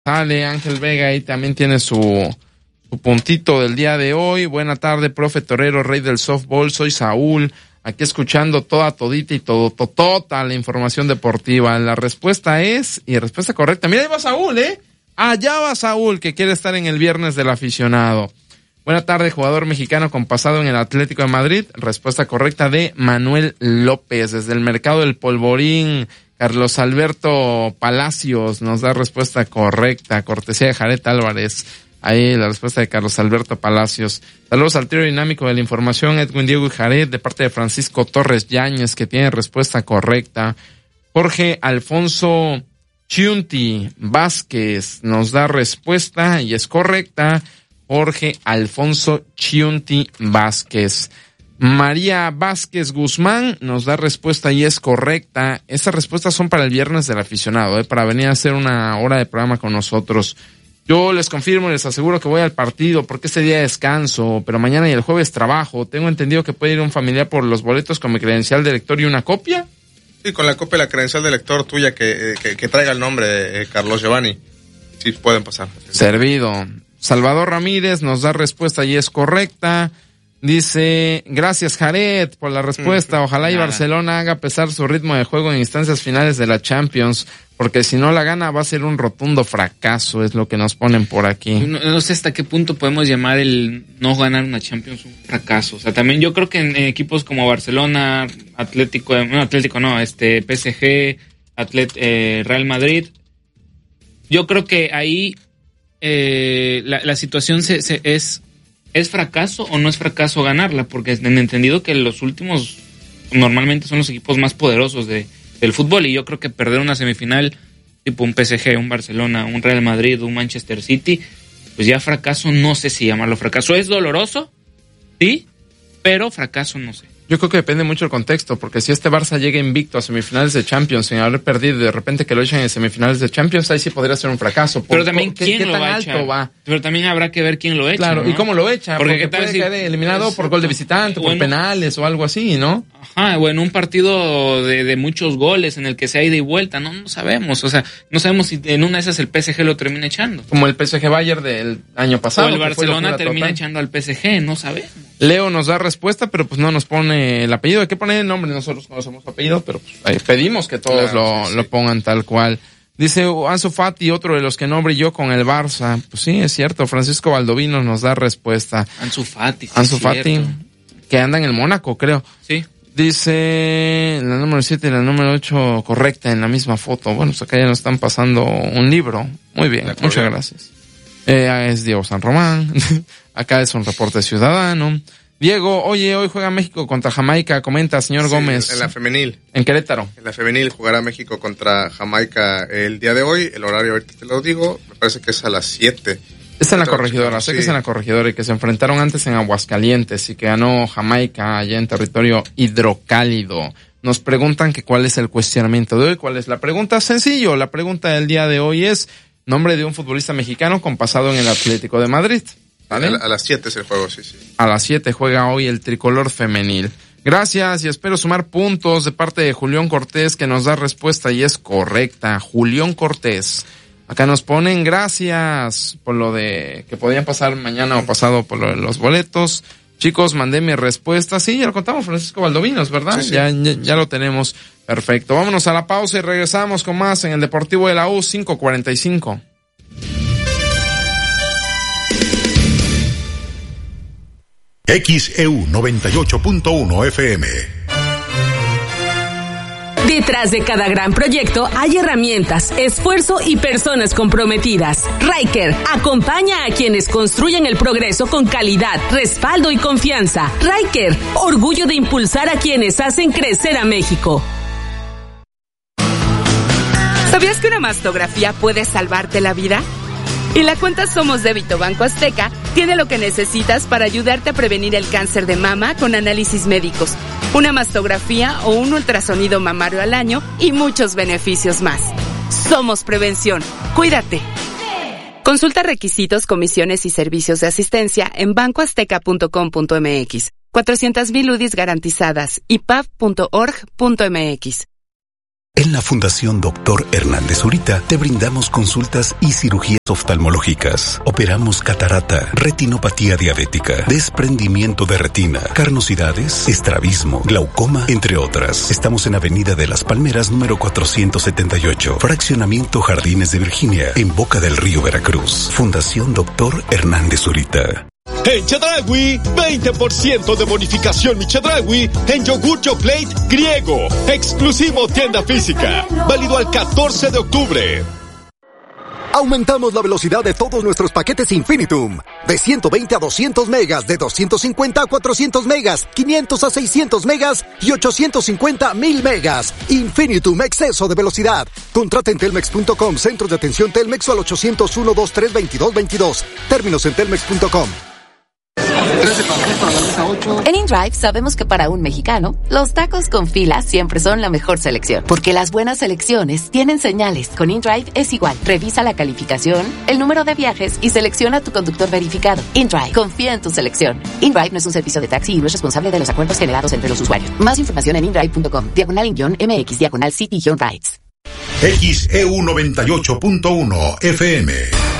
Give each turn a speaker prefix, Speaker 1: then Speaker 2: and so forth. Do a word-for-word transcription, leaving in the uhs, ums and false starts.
Speaker 1: Sale Ángel Vega y también tiene su, su puntito del día de hoy. Buena tarde, profe Torero, rey del softball. Soy Saúl, aquí escuchando toda todita y todo, totota la información deportiva. La respuesta es, y respuesta correcta. Mira, ahí va Saúl, ¿eh? Allá va Saúl, que quiere estar en el viernes del aficionado. Buena tarde, jugador mexicano con pasado en el Atlético de Madrid. Respuesta correcta de Manuel López, desde el mercado del Polvorín. Carlos Alberto Palacios nos da respuesta correcta, cortesía de Jared Álvarez. Ahí la respuesta de Carlos Alberto Palacios. Saludos al trío dinámico de la información, Edwin, Diego y Jared, de parte de Francisco Torres Yáñez, que tiene respuesta correcta. Jorge Alfonso Chiunti Vázquez nos da respuesta y es correcta. Jorge Alfonso Chiunti Vázquez. María Vázquez Guzmán nos da respuesta y es correcta. Estas respuestas son para el viernes del aficionado, ¿eh? Para venir a hacer una hora de programa con nosotros. Yo les confirmo y les aseguro que voy al partido porque este día descanso, pero mañana y el jueves trabajo. Tengo entendido que puede ir un familiar por los boletos con mi credencial de lector y una copia.
Speaker 2: Sí, con la copia de la credencial de lector tuya que, que, que traiga el nombre de Carlos Giovanni. Sí, pueden pasar.
Speaker 1: Servido. Salvador Ramírez nos da respuesta y es correcta. Dice, gracias Jared por la respuesta. Ojalá y Barcelona haga pesar su ritmo de juego en instancias finales de la Champions, porque si no la gana va a ser un rotundo fracaso, es lo que nos ponen por aquí.
Speaker 3: No, no sé hasta qué punto podemos llamar el no ganar una Champions un fracaso. O sea, también yo creo que en, en equipos como Barcelona, Atlético, no, Atlético no, este P S G, Atlet, eh, Real Madrid, yo creo que ahí eh, la, la situación se, se es... ¿Es fracaso o no es fracaso ganarla? Porque han entendido que los últimos normalmente son los equipos más poderosos de, del fútbol, y yo creo que perder una semifinal tipo un P S G, un Barcelona, un Real Madrid, un Manchester City, pues ya fracaso no sé si llamarlo fracaso. ¿Es doloroso? Sí, pero fracaso no sé.
Speaker 1: Yo creo que depende mucho del contexto, porque si este Barça llega invicto a semifinales de Champions sin haber perdido y de repente que lo echen en semifinales de Champions, ahí sí podría ser un fracaso.
Speaker 3: Pero también
Speaker 1: ¿qué,
Speaker 3: quién
Speaker 1: qué
Speaker 3: lo
Speaker 1: tan
Speaker 3: va a
Speaker 1: alto
Speaker 3: echar?
Speaker 1: va?
Speaker 3: Pero también habrá que ver quién lo echa.
Speaker 1: Claro,
Speaker 3: ¿no?
Speaker 1: ¿y cómo lo echa?
Speaker 3: Porque,
Speaker 1: porque
Speaker 3: ¿qué tal
Speaker 1: puede
Speaker 3: si
Speaker 1: caer eliminado
Speaker 3: es,
Speaker 1: por gol de visitante,
Speaker 3: bueno,
Speaker 1: por penales o algo así, ¿no?
Speaker 3: Ajá, o en un partido de, de muchos goles en el que sea ida y vuelta, no, no sabemos. O sea, no sabemos si en una de esas el P S G lo termina echando.
Speaker 1: Como el P S G Bayern del año pasado.
Speaker 3: O el Barcelona termina
Speaker 1: total.
Speaker 3: echando al P S G, no sabemos.
Speaker 1: Leo nos da respuesta, pero pues no nos pone el apellido. Hay que poner el nombre, nosotros conocemos apellido, pero pues ahí pedimos que todos claro, lo, sí, sí. lo pongan tal cual. Dice Ansu Fati, otro de los que no brilló con el Barça. Pues sí, es cierto. Francisco Valdovinos nos da respuesta.
Speaker 3: Ansu Fati. Sí,
Speaker 1: Ansu Fati, que anda en el Mónaco, creo.
Speaker 3: Sí.
Speaker 1: Dice la número siete y la número ocho correcta en la misma foto. Bueno, pues acá ya nos están pasando un libro. Muy bien, muchas gracias. Eh, es Diego San Román. Acá es un reporte ciudadano. Diego, oye, hoy juega México contra Jamaica, comenta, señor sí, Gómez.
Speaker 2: En la femenil.
Speaker 1: En Querétaro.
Speaker 2: En la femenil jugará México contra Jamaica el día de hoy. El horario ahorita te lo digo, me parece que es a las siete.
Speaker 1: Es en la Corregidora, sé sí. que es en la Corregidora y que se enfrentaron antes en Aguascalientes y que ganó Jamaica allá en territorio hidrocálido. Nos preguntan que cuál es el cuestionamiento de hoy, cuál es la pregunta. Sencillo, la pregunta del día de hoy es nombre de un futbolista mexicano con pasado en el Atlético de Madrid. ¿Vale?
Speaker 2: A, a las siete es el juego, sí, sí.
Speaker 1: A las siete juega hoy el tricolor femenil. Gracias y espero sumar puntos de parte de Julián Cortés, que nos da respuesta y es correcta. Julián Cortés. Acá nos ponen gracias por lo de que podían pasar mañana o pasado por lo de los boletos. Chicos, mandé mi respuesta. Sí, ya lo contamos, Francisco Valdovinos, ¿verdad? Sí, sí. Ya, ya, ya lo tenemos. Perfecto. Vámonos a la pausa y regresamos con más en el Deportivo de la U cinco cuarenta y cinco.
Speaker 4: X E U noventa y ocho punto uno F M.
Speaker 5: Detrás de cada gran proyecto hay herramientas, esfuerzo y personas comprometidas. Ryker acompaña a quienes construyen el progreso con calidad, respaldo y confianza. Ryker, orgullo de impulsar a quienes hacen crecer a México.
Speaker 6: ¿Sabías que una mastografía puede salvarte la vida? Y la cuenta Somos Débito Banco Azteca tiene lo que necesitas para ayudarte a prevenir el cáncer de mama con análisis médicos, una mastografía o un ultrasonido mamario al año y muchos beneficios más. Somos Prevención. Cuídate. Consulta requisitos, comisiones y servicios de asistencia en banco azteca punto com punto m x. cuatrocientas mil U D Is garantizadas. I P A B punto org punto m x.
Speaker 7: En la Fundación Doctor Hernández Zurita te brindamos consultas y cirugías oftalmológicas. Operamos catarata, retinopatía diabética, desprendimiento de retina, carnosidades, estrabismo, glaucoma, entre otras. Estamos en Avenida de las Palmeras, número cuatrocientos setenta y ocho, Fraccionamiento Jardines de Virginia, en Boca del Río, Veracruz. Fundación Doctor Hernández Zurita.
Speaker 8: En Chedraui, veinte por ciento de bonificación mi Chedraui en yogur Yoplait griego. Exclusivo tienda física. Válido al catorce de octubre.
Speaker 9: Aumentamos la velocidad de todos nuestros paquetes Infinitum. De ciento veinte a doscientos megas, de doscientos cincuenta a cuatrocientos megas, quinientos a seiscientos megas y ochocientos cincuenta a mil megas. Infinitum, exceso de velocidad. Contrata en telmex punto com, centros de atención Telmex o al ochocientos uno, veintitrés, veintidós, veintidós. Términos en telmex punto com.
Speaker 10: En InDrive sabemos que para un mexicano, los tacos con fila siempre son la mejor selección. Porque las buenas selecciones tienen señales. Con InDrive es igual. Revisa la calificación, el número de viajes y selecciona a tu conductor verificado. InDrive, confía en tu selección. InDrive no es un servicio de taxi y no es responsable de los acuerdos generados entre los usuarios. Más información en indrive punto com, diagonal in mx, diagonal city rides.
Speaker 4: X E U noventa y ocho punto uno F M.